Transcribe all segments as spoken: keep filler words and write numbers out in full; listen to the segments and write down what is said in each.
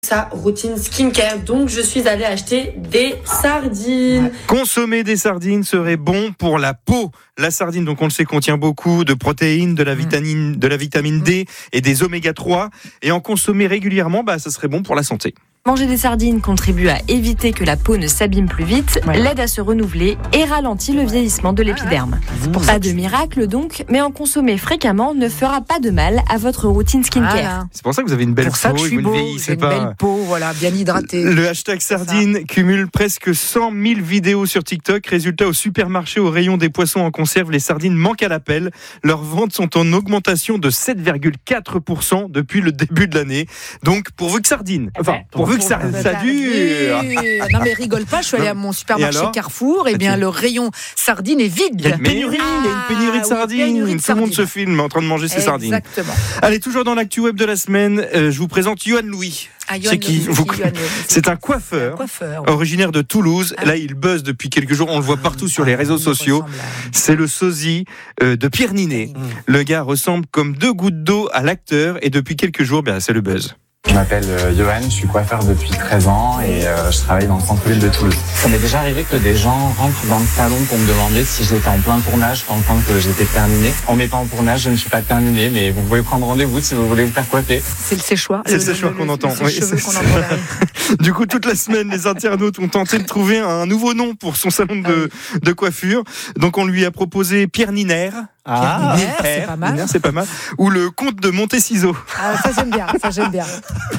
sa routine skincare. Donc je suis allée acheter des sardines. Consommer des sardines serait bon pour la peau. La sardine, donc on le sait, contient beaucoup de protéines, de la vitamine, de la vitamine D et des oméga trois. Et en consommer régulièrement, bah, ça serait bon pour la santé. Manger des sardines contribue à éviter que la peau ne s'abîme plus vite, ouais. l'aide à se renouveler et ralentit le vieillissement de l'épiderme. C'est pour pas de miracle donc, mais en consommer fréquemment ne fera pas de mal à votre routine skincare. Voilà. C'est pour ça que vous avez une belle pour peau ça que je suis et vous beau, ne vieillissez j'ai pas. une belle peau, voilà, bien hydratée. Le hashtag sardine cumule presque cent mille vidéos sur TikTok. Résultat, au supermarché, au rayon des poissons en conserve, les sardines manquent à l'appel. Leurs ventes sont en augmentation de sept virgule quatre pour cent depuis le début de l'année. Donc, pourvu que sardine, enfin, pourvu que ça, ça dure. Non mais rigole pas, je suis allée à mon supermarché Carrefour, et bien le rayon sardines est vide. Il y a une pénurie, ah, il y a une pénurie de sardines. Oui, pénurie de Tout sardines. Le monde se filme en train de manger ses sardines. Exactement. Allez, toujours dans l'actu web de la semaine, euh, je vous présente Yoann Louis. Ah, c'est qui vous... C'est un coiffeur, un coiffeur oui. originaire de Toulouse. Ah. Là, il buzz depuis quelques jours. On le voit ah, partout sur les réseaux sociaux. C'est le sosie euh, de Pierre Ninet. Mmh. Le gars ressemble comme deux gouttes d'eau à l'acteur. Et depuis quelques jours, ben, c'est le buzz. Je m'appelle euh, Johan, je suis coiffeur depuis treize ans et euh, je travaille dans le centre-ville de Toulouse. Ça m'est déjà arrivé que des gens rentrent dans le salon pour me demander si j'étais en plein tournage, pensant que j'étais terminé. On n'est pas en tournage, je ne suis pas terminé, mais vous pouvez prendre rendez-vous si vous voulez vous faire coiffer. C'est le séchoir. C'est le, le séchoir qu'on le, entend. Le, le oui, c'est qu'on entend du coup, toute la semaine, les internautes ont tenté de trouver un nouveau nom pour son salon de, ah oui. de coiffure. Donc on lui a proposé Pierre Niner. Ah, Niner, c'est pas mal. Niner, c'est pas mal. Ou le comte de Monteciso. Ah, ça j'aime bien, ça j'aime bien.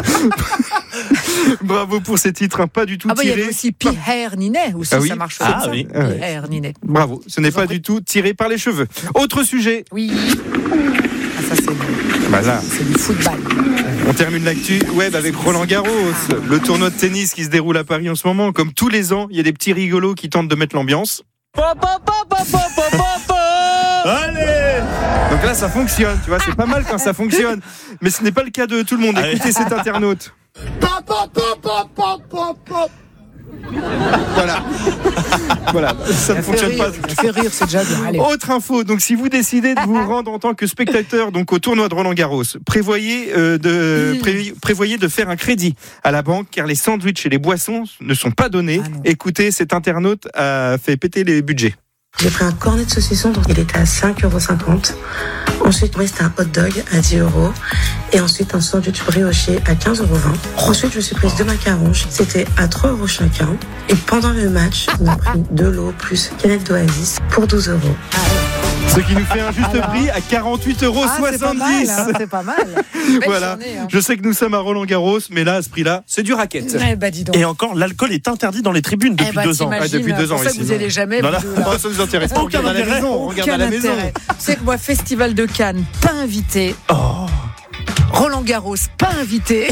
Bravo pour ces titres, hein, pas du tout ah bah, tirés. Il y a aussi Pierre Ninet aussi, ah oui. ça marche ah comme oui. ça. Ah oui. Pierre Ninet. Bravo, ce n'est pas du tout tiré par les cheveux. Autre sujet. Oui. Ah, ça c'est, bah là. c'est du football. On termine l'actu web avec Roland Garros, le tournoi de tennis qui se déroule à Paris en ce moment. Comme tous les ans, il y a des petits rigolos qui tentent de mettre l'ambiance. Allez! Donc là, ça fonctionne, tu vois, c'est pas mal quand ça fonctionne. Mais ce n'est pas le cas de tout le monde. Écoutez cet internaute. Voilà. Voilà, ça ne fonctionne rire, pas. Ça fait rire, c'est déjà bien. Allez. Autre info, donc si vous décidez de vous rendre en tant que spectateur donc au tournoi de Roland Garros, prévoyez euh, de pré- prévoyez de faire un crédit à la banque car les sandwichs et les boissons ne sont pas donnés. Ah Écoutez, cet internaute a fait péter les budgets. J'ai pris un cornet de saucisson, donc il était à cinq euros cinquante. Ensuite, oui, c'était un hot dog à dix euros. Et ensuite, un sandwich brioché à quinze euros vingt. Ensuite, je me suis prise deux macarons. C'était à trois euros chacun. Et pendant le match, on a pris de l'eau plus canette d'Oasis pour douze euros. Ah ouais. Ce qui nous fait un juste Alors, prix à quarante-huit euros soixante-dix. Ah, c'est pas mal. Hein, c'est pas mal. Voilà. Journée, hein. Je sais que nous sommes à Roland Garros, mais là, à ce prix-là, c'est du racket. Eh bah, dis donc. Et encore, l'alcool est interdit dans les tribunes depuis eh bah, deux ans. Ah, depuis deux ans, pour ça que vous n'y allez jamais. Non, là, oh, ça nous intéresse pas. On regarde à la maison. On regarde à la maison. Tu sais que moi, Festival de Cannes, pas invité. Oh. Roland Garros, pas invité.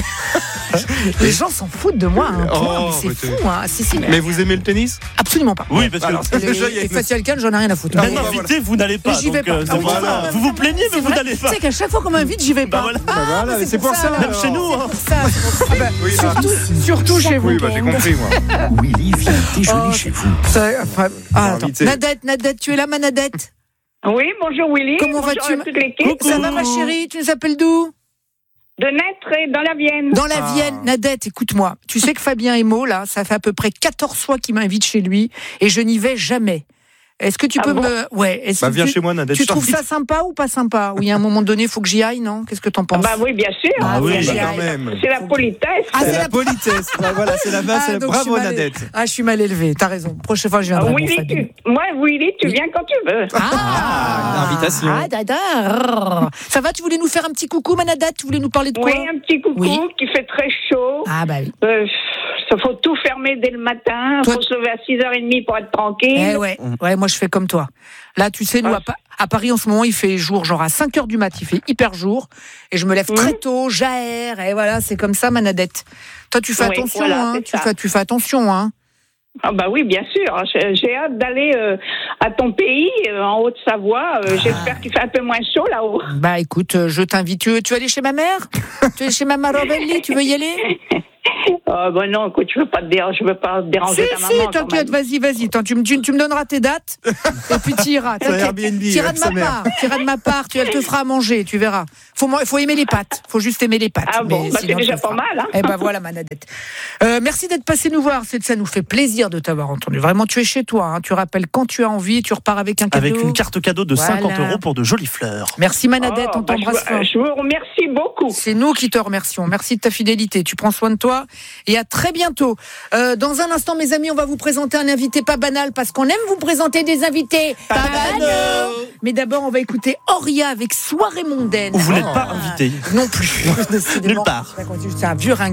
Les gens s'en foutent de moi. Hein. Oh, mais c'est bah, fou. Hein. Si, si, mais... mais vous aimez le tennis ? Absolument pas. Oui, parce que alors, les, déjà, les, les Festival Cannes, j'en ai rien à foutre. Même invité, voilà. Vous n'allez pas. J'y vais donc, pas. Euh, ah, oui, voilà. Vous vous plaignez, mais vous n'allez pas. Tu sais qu'à chaque fois qu'on m'invite, j'y vais pas. Bah voilà. Ah, bah voilà, c'est, c'est pour ça. ça même chez nous. Hein. Ça, c'est pour ça. Bah, oui, surtout, surtout chez vous. Oui, bah, j'ai compris, moi. Willy vient déjeuner oh, chez vous. Ça, enfin, ah, attends. Nadette, Nadette, tu es là, ma Nadette ? Oui, bonjour Willy. Comment bonjour vas-tu à toute l'équipe. Ça va, ma chérie ? Tu nous appelles d'où ? De Naître et dans la Vienne. Dans la ah. Vienne, Nadette, écoute-moi. Tu sais que Fabien Emo, là, ça fait à peu près quatorze fois qu'il m'invite chez lui et je n'y vais jamais. Est-ce que tu ah peux bon me... Ouais. Est-ce bah, viens tu... chez moi, Nadette. Tu trouves ça sympa ou pas sympa ? Oui, à un moment donné, il faut que j'y aille, non ? Qu'est-ce que t'en penses ? Bah oui, bien sûr. Ah, ah oui, bah, quand même. C'est la politesse. Ah, c'est, c'est la, la politesse. Bah, voilà, c'est la base. Ah, c'est la... Bravo, Nadette. Ah, je suis mal élevée. T'as raison. Prochaine fois, je viendrai. Ah, Willy, tu... Moi, Willy, tu viens quand tu veux. Ah, ah une invitation. Ah, dada. Ça va ? Tu voulais nous faire un petit coucou, ma Nadette ? Tu voulais nous parler de quoi ? Oui, un petit coucou oui. qui fait très chaud. Ah, bah oui. Euh, il faut tout fermer dès le matin. Il faut se lever à six heures trente pour être tranquille. Eh ouais. ouais, moi, je fais comme toi. Là, tu sais, nous, à, à Paris, en ce moment, il fait jour, genre à cinq heures du mat, il fait hyper jour. Et je me lève mmh. très tôt, j'aère, et voilà, c'est comme ça, ma Nadette. Toi, tu fais oui, attention, voilà, hein. Tu fais, tu fais attention, hein. Ah bah oui, bien sûr. J'ai hâte d'aller euh, à ton pays, euh, en Haute-Savoie. Euh, ah. J'espère qu'il fait un peu moins chaud là-haut. Bah écoute, je t'invite. Tu veux, tu veux aller chez ma mère ? Tu veux aller chez Maman Robelli ? Tu veux y aller ? Euh, ben non, écoute, je veux pas te déranger, je veux pas déranger si, ta si, maman. t'inquiète, vas-y, vas-y. Attends, tu, me- tu, tu me donneras tes dates et puis tu iras. Airbnb, Tu iras de sa ma mère. part. Tu iras de ma part. Tu, elle te fera à manger, tu verras. Faut, mo- faut aimer les pâtes. Faut juste aimer les pâtes. Ah bon, mais bah, c'est sinon, déjà tu le pas feras. mal, hein. Eh ben voilà, Manadette. Euh, merci d'être passé nous voir. C'est, ça nous fait plaisir de t'avoir entendu. Vraiment, tu es chez toi. Hein. Tu rappelles quand tu as envie. Tu repars avec un cadeau. Avec une carte cadeau de Voilà. cinquante euros pour de jolies fleurs. Merci Manadette, Oh, on bah, t'embrasse je, vous- fort. je vous remercie beaucoup. C'est nous qui te remercions. Merci de ta fidélité. Tu prends soin de toi et à très bientôt. Euh, dans un instant, mes amis, on va vous présenter un invité pas banal parce qu'on aime vous présenter des invités pas, banals. Mais d'abord, on va écouter Auria avec Soirée mondaine. Ou vous n'êtes pas invité. Non plus. Nulle part. C'est un vieux ring.